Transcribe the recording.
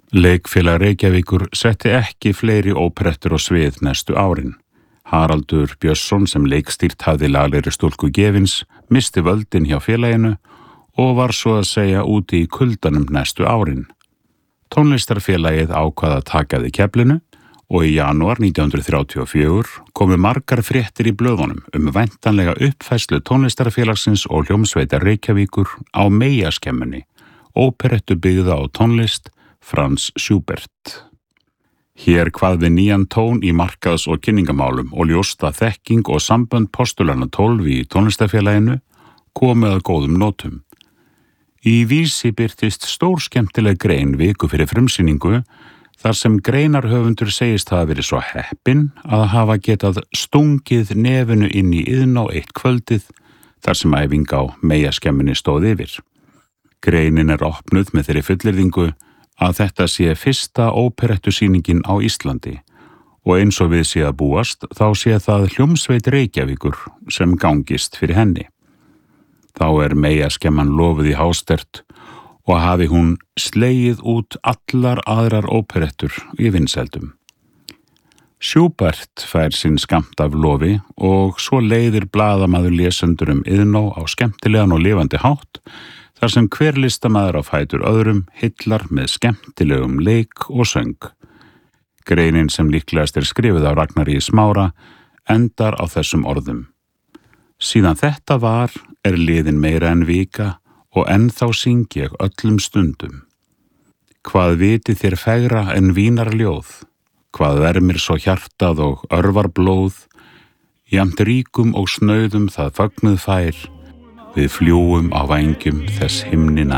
Leikfélag Reykjavíkur setti ekki fleiri óperettur á svið næstu árin. Haraldur Björnsson sem leikstýrt hafði Laglegri stúlku gefins misti völdin hjá félaginu og var svo að segja úti í kuldanum næstu árin. Tónlistarfélagið ákvað að taka við keflinu og í janúar 1934 komu margar fréttir í blöðunum væntanlega uppfærslu tónlistarfélagsins og hljómsveitar Reykjavíkur á Meyjaskemmunni, óperettu byggða á tónlist Franz Schubert. Hér kvað við nýjan tón í markaðs- og kynningamálum og ljósta þekking og sambönd postulana 12 í tónlistarfélaginu komið að góðum nótum. Í Vísi birtist stórskemmtileg grein viku fyrir frumsýningu þar sem greinarhöfundur segist hafa verið svo heppinn að hafa getað stungið nefinu inn í Iðnó eitt kvöldið þar sem æfing á Meyjaskemmunni stóð yfir. Greinin opnuð með þeirri fullyrðingu að þetta sé fyrsta óperettusýningin á Íslandi og eins og við sé að búast þá sé það hljómsveit Reykjavíkur sem gangist fyrir henni. Þá Meyjaskemman lofuð í hástert og hafi hún slegið út allar aðrar óperettur í vinsældum. Schubert fær sinn skammt af lofi og svo leiðir blaðamaður lesendur Iðnó á skemmtilegan og lifandi hátt þar sem hver listamaður á fætur öðrum hillar með skemmtilegum leik og söng. Greinin sem líklegast skrifuð af Ragnari Smára endar á þessum orðum. Síðan þetta var liðin meira en vika og ennþá syng ég öllum stundum. Hvað vitið þér fegra en vínarljóð, hvað vermir svo hjartað og örvar blóð, jafnt ríkum og snauðum það fögnuð fær, við fljúum á vængjum þess himni nær.